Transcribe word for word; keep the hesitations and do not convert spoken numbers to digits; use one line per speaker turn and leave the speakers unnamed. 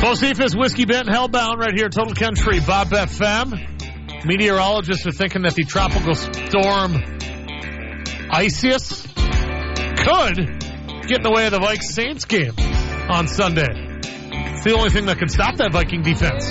Josephus, Whiskey Bent, Hellbound right here, Total Country, Bob F M. Meteorologists are thinking that the tropical storm Isius could get in the way of the Vikes Saints game on Sunday. It's the only thing that can stop that Viking defense.